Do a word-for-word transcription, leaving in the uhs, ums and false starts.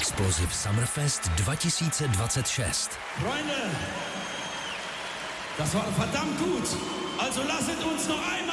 Explosive Summerfest dva tisíce dvacet šest. Freunde, das war verdammt gut. Also lasset uns noch ein